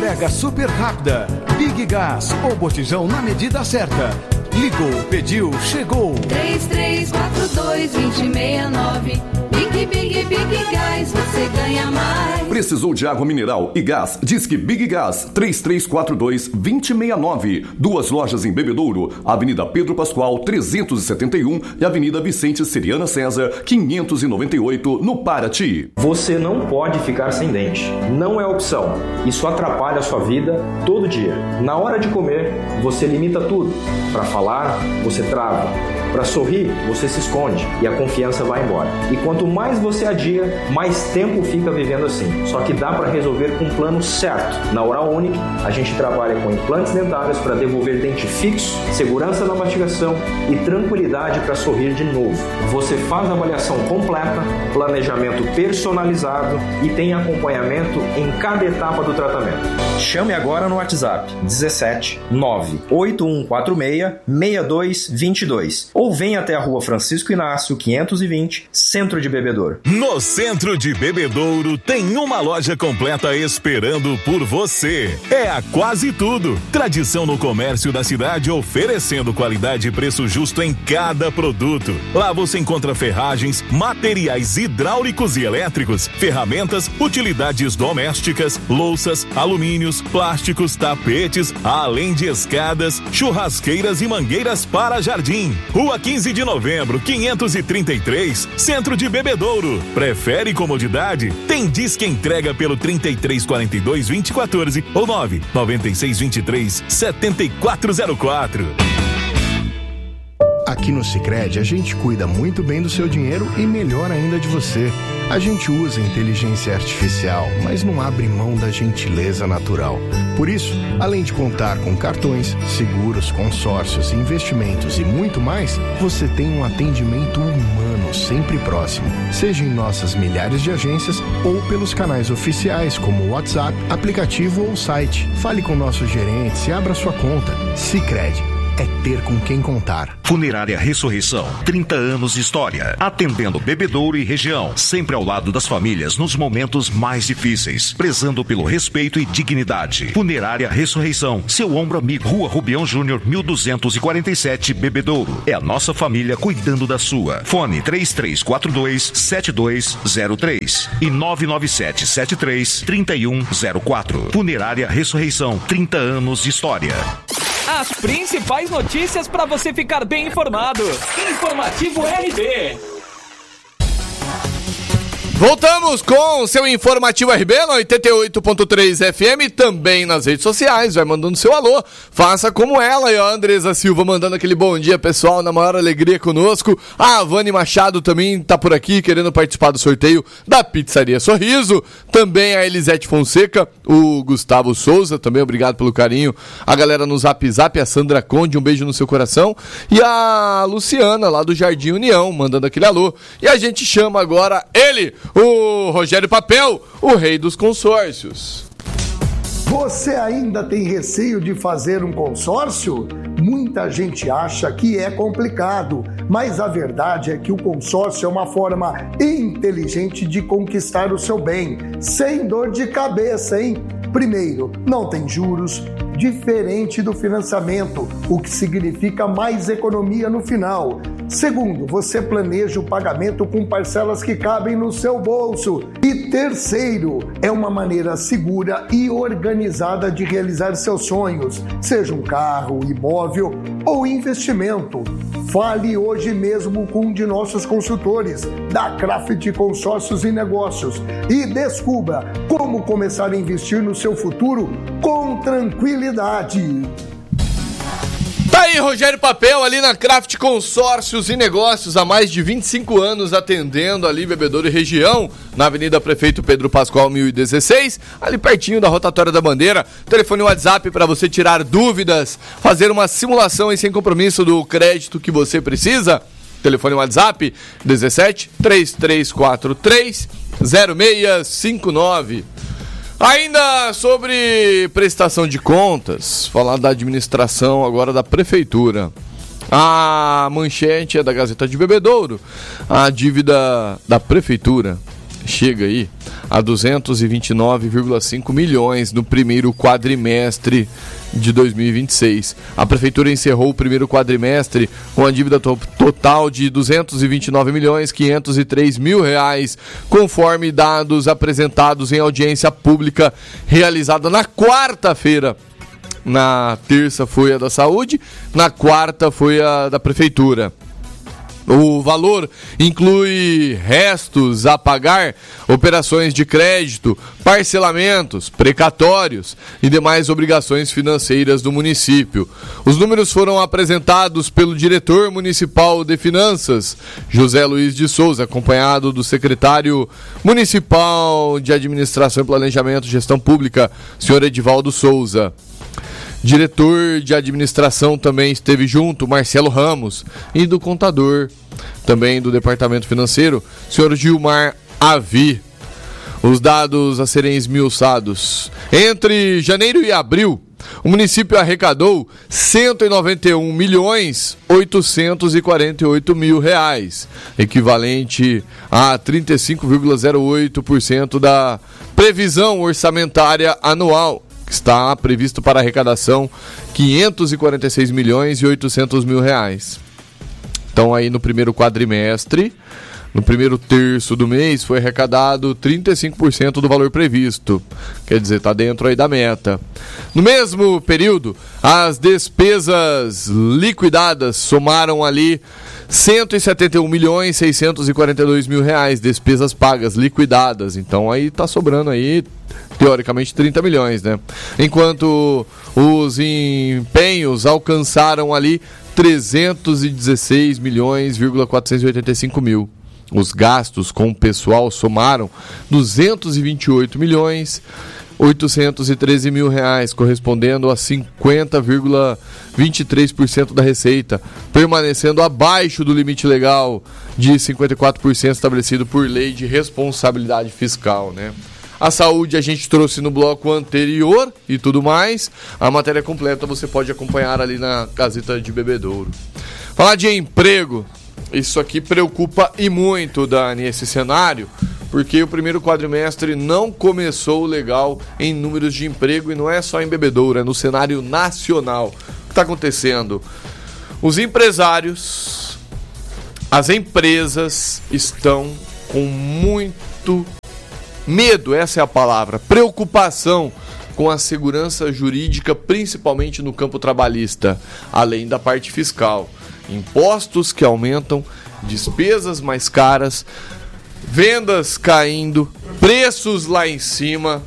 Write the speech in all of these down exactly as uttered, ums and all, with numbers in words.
Entrega super rápida. Big Gas, o botijão na medida certa. Ligou, pediu, chegou. três três quatro dois, dois zero seis nove. Big, Big, Big Gas, você ganha mais. Precisou de água mineral e gás? Disque Big Gas, três três quatro dois, dois zero seis nove. Duas lojas em Bebedouro, Avenida Pedro Pascoal, trezentos e setenta e um e Avenida Vicente Seriana César, quinhentos e noventa e oito, no Paraty. Você não pode ficar sem dente. Não é opção. Isso atrapalha a sua vida todo dia. Na hora de comer, você limita tudo. Para falar, você trava. Para sorrir, você se esconde e a confiança vai embora. E quanto mais você adia, mais tempo fica vivendo assim. Só que dá para resolver com um plano certo. Na Oral Unique, a gente trabalha com implantes dentários para devolver dente fixo, segurança na mastigação e tranquilidade para sorrir de novo. Você faz a avaliação completa, planejamento personalizado e tem acompanhamento em cada etapa do tratamento. Chame agora no WhatsApp dezessete nove oito um quatro seis seis dois dois dois ou venha até a Rua Francisco Inácio quinhentos e vinte, Centro de Bebedouro. No Centro de Bebedouro tem uma loja completa esperando por você. É a Quase Tudo. Tradição no comércio da cidade, oferecendo qualidade e preço justo em cada produto. Lá você encontra ferragens, materiais hidráulicos e elétricos, ferramentas, utilidades domésticas, louças, alumínios, plásticos, tapetes, além de escadas, churrasqueiras e mangueiras para jardim. Rua quinze de novembro, quinhentos e trinta e três, Centro de Bebedouro. Prefere comodidade? Tem disque entrega pelo trinta e três quarenta e dois, vinte e quatorze ou nove nove seis dois três, sete quatro zero quatro. Aqui no Sicredi, a gente cuida muito bem do seu dinheiro e melhor ainda de você. A gente usa inteligência artificial, mas não abre mão da gentileza natural. Por isso, além de contar com cartões, seguros, consórcios, investimentos e muito mais, você tem um atendimento humano sempre próximo, seja em nossas milhares de agências ou pelos canais oficiais como o WhatsApp, aplicativo ou site. Fale com nossos gerentes e abra sua conta. Sicredi. É ter com quem contar. Funerária Ressurreição, trinta anos de história, atendendo Bebedouro e região, sempre ao lado das famílias nos momentos mais difíceis, prezando pelo respeito e dignidade. Funerária Ressurreição, seu ombro amigo, Rua Rubião Júnior, mil duzentos e quarenta e sete, Bebedouro. É a nossa família cuidando da sua. Fone três três quatro dois, sete dois zero três e nove nove sete sete três, três um zero quatro. Funerária Ressurreição, trinta anos de história. As principais notícias para você ficar bem informado. Informativo R B. Voltamos com o seu Informativo R B no oitenta e oito ponto três F M, também nas redes sociais, vai mandando seu alô, faça como ela e a Andresa Silva mandando aquele bom dia, pessoal, na maior alegria conosco. A Vani Machado também tá por aqui querendo participar do sorteio da Pizzaria Sorriso, também a Elisete Fonseca, o Gustavo Souza, também obrigado pelo carinho, a galera no Zap Zap, a Sandra Conde, um beijo no seu coração, e a Luciana lá do Jardim União, mandando aquele alô, e a gente chama agora ele, o Rogério Papel, o rei dos consórcios. Você ainda tem receio de fazer um consórcio? Muita gente acha que é complicado, mas a verdade é que o consórcio é uma forma inteligente de conquistar o seu bem, sem dor de cabeça, hein? Primeiro, não tem juros, diferente do financiamento, o que significa mais economia no final. Segundo, você planeja o pagamento com parcelas que cabem no seu bolso. E terceiro, é uma maneira segura e organizada de realizar seus sonhos, seja um carro, imóvel ou investimento. Fale hoje mesmo com um de nossos consultores da Craft Consórcios e Negócios e descubra como começar a investir no seu futuro com tranquilidade. Tá aí, Rogério Papel, ali na Craft Consórcios e Negócios, há mais de vinte e cinco anos atendendo ali Bebedouro e região, na Avenida Prefeito Pedro Pascoal mil e dezesseis, ali pertinho da Rotatória da Bandeira. Telefone e WhatsApp para você tirar dúvidas, fazer uma simulação e sem compromisso do crédito que você precisa. Telefone e WhatsApp dezessete, três três quatro três, zero seis cinco nove. Ainda sobre prestação de contas, falar da administração agora da prefeitura. A manchete é da Gazeta de Bebedouro. A dívida da prefeitura chega aí a duzentos e vinte e nove vírgula cinco milhões no primeiro quadrimestre de dois mil e vinte e seis. A Prefeitura encerrou o primeiro quadrimestre com a dívida to- total de duzentos e vinte e nove milhões quinhentos e três mil reais, conforme dados apresentados em audiência pública realizada na quarta-feira. Na terça foi a da Saúde, na quarta foi a da Prefeitura. O valor inclui restos a pagar, operações de crédito, parcelamentos, precatórios e demais obrigações financeiras do município. Os números foram apresentados pelo diretor municipal de Finanças, José Luiz de Souza, acompanhado do secretário municipal de Administração e Planejamento e Gestão Pública, senhor Edivaldo Souza. Diretor de administração também esteve junto, Marcelo Ramos, e do contador, também do departamento financeiro, senhor Gilmar Avi. Os dados a serem esmiuçados. Entre janeiro e abril, o município arrecadou cento e noventa e um milhões oitocentos e quarenta e oito mil reais, equivalente a trinta e cinco vírgula zero oito por cento da previsão orçamentária anual, que está previsto para arrecadação quinhentos e quarenta e seis milhões e oitocentos mil reais. Então aí no primeiro quadrimestre, no primeiro terço do mês, foi arrecadado trinta e cinco por cento do valor previsto. Quer dizer, está dentro aí da meta. No mesmo período, as despesas liquidadas somaram ali cento e setenta e um milhões seiscentos e quarenta e dois mil reais, despesas pagas, liquidadas. Então aí está sobrando aí, teoricamente, trinta milhões, né? Enquanto os empenhos alcançaram ali trezentos e dezesseis milhões, quatrocentos e oitenta e cinco mil. Os gastos com o pessoal somaram duzentos e vinte e oito milhões, oitocentos e treze mil reais, correspondendo a cinquenta vírgula vinte e três por cento da receita, permanecendo abaixo do limite legal de cinquenta e quatro por cento estabelecido por lei de responsabilidade fiscal, né? A saúde a gente trouxe no bloco anterior e tudo mais. A matéria completa você pode acompanhar ali na Gazeta de Bebedouro. Falar de emprego, isso aqui preocupa e muito, Dani, esse cenário, porque o primeiro quadrimestre não começou legal em números de emprego, e não é só em Bebedouro, é no cenário nacional. O que está acontecendo? Os empresários, as empresas estão com muito medo, essa é a palavra, preocupação com a segurança jurídica, principalmente no campo trabalhista, além da parte fiscal. Impostos que aumentam, despesas mais caras, vendas caindo, preços lá em cima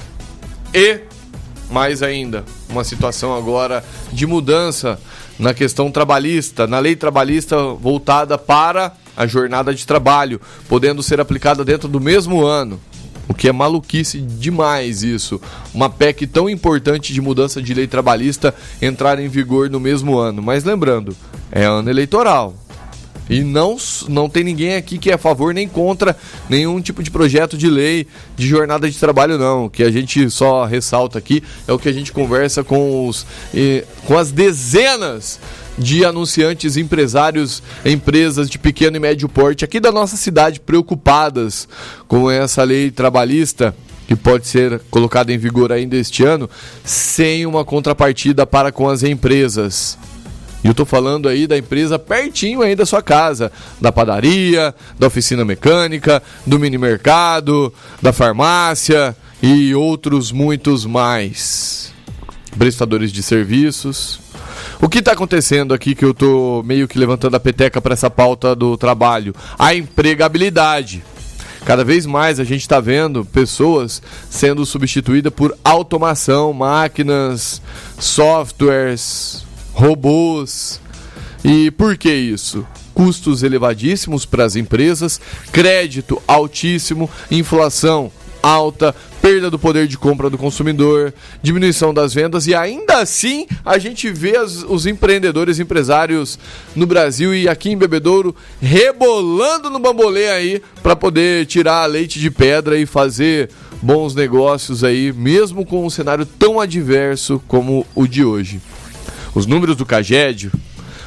e, mais ainda, uma situação agora de mudança na questão trabalhista, na lei trabalhista voltada para a jornada de trabalho, podendo ser aplicada dentro do mesmo ano. O que é maluquice demais isso. Uma P E C tão importante de mudança de lei trabalhista entrar em vigor no mesmo ano. Mas lembrando, é ano eleitoral. E não, não tem ninguém aqui que é a favor nem contra nenhum tipo de projeto de lei de jornada de trabalho, não. O que a gente só ressalta aqui é o que a gente conversa com, os, eh, com as dezenas de anunciantes, empresários, empresas de pequeno e médio porte aqui da nossa cidade, preocupadas com essa lei trabalhista que pode ser colocada em vigor ainda este ano, sem uma contrapartida para com as empresas. E eu estou falando aí da empresa pertinho aí da sua casa, da padaria, da oficina mecânica, do mini mercado, da farmácia e outros muitos mais. Prestadores de serviços. O que está acontecendo aqui, que eu estou meio que levantando a peteca para essa pauta do trabalho? A empregabilidade. Cada vez mais a gente está vendo pessoas sendo substituídas por automação, máquinas, softwares, robôs. E por que isso? Custos elevadíssimos para as empresas, crédito altíssimo, inflação alta, perda do poder de compra do consumidor, diminuição das vendas, e ainda assim a gente vê as, os empreendedores, empresários no Brasil e aqui em Bebedouro rebolando no bambolê aí para poder tirar leite de pedra e fazer bons negócios aí, mesmo com um cenário tão adverso como o de hoje. Os números do CAGED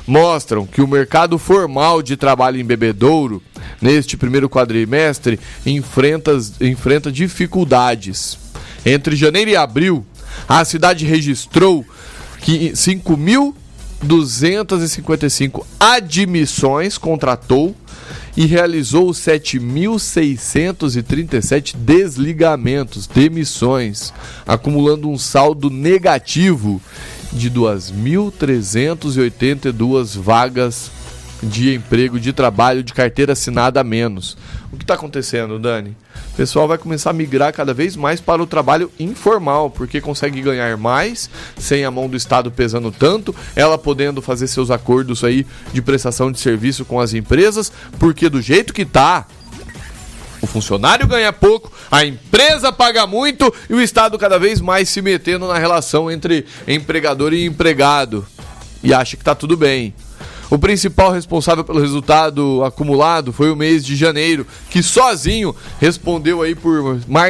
mostram que o mercado formal de trabalho em Bebedouro, neste primeiro quadrimestre, enfrenta, enfrenta dificuldades. Entre janeiro e abril, a cidade registrou que cinco mil duzentas e cinquenta e cinco admissões, contratou e realizou sete mil seiscentos e trinta e sete desligamentos, demissões, acumulando um saldo negativo de duas mil trezentas e oitenta e duas vagas de emprego, de trabalho, de carteira assinada a menos. O que está acontecendo, Dani? O pessoal vai começar a migrar cada vez mais para o trabalho informal, porque consegue ganhar mais, sem a mão do Estado pesando tanto, ela podendo fazer seus acordos aí de prestação de serviço com as empresas, porque do jeito que tá, o funcionário ganha pouco, a empresa paga muito e o Estado cada vez mais se metendo na relação entre empregador e empregado. E acha que tá tudo bem. O principal responsável pelo resultado acumulado foi o mês de janeiro, que sozinho respondeu aí por mais